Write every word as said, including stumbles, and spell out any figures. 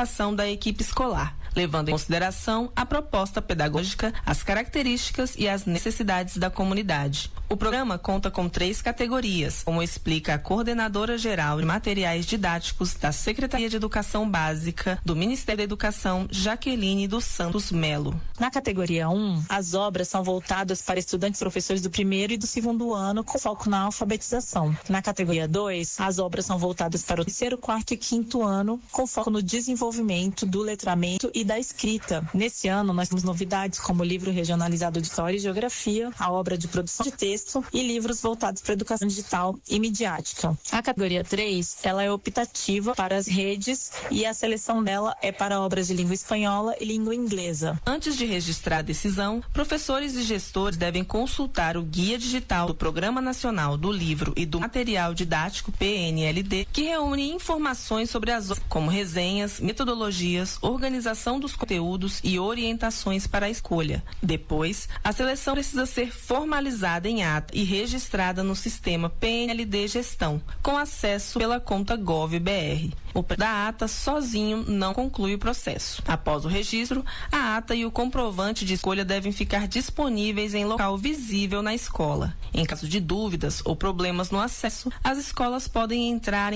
participação da equipe escolar, levando em consideração a proposta pedagógica, as características e as necessidades da comunidade. O programa conta com três categorias, como explica a coordenadora geral de materiais didáticos da Secretaria de Educação Básica do Ministério da Educação, Jaqueline dos Santos Melo. Na categoria um, as obras são voltadas para estudantes e professores do primeiro e do segundo ano, com foco na alfabetização. Na categoria dois, as obras são voltadas para o terceiro, quarto e quinto ano, com foco no desenvolvimento do letramento e da escrita. Nesse ano, nós temos novidades como o livro regionalizado de História e Geografia, a obra de produção de texto e livros voltados para a educação digital e midiática. A categoria três, ela é optativa para as redes e a seleção dela é para obras de língua espanhola e língua inglesa. Antes de registrar a decisão, professores e gestores devem consultar o Guia Digital do Programa Nacional do Livro e do Material Didático P N L D, que reúne informações sobre as obras, como resenhas, metodologias, organização dos conteúdos e orientações para a escolha. Depois, a seleção precisa ser formalizada em ata e registrada no sistema P N L D Gestão, com acesso pela conta Gov.br. O da ata sozinho não conclui o processo. Após o registro, a ata e o comprovante de escolha devem ficar disponíveis em local visível na escola. Em caso de dúvidas ou problemas no acesso, as escolas podem entrar em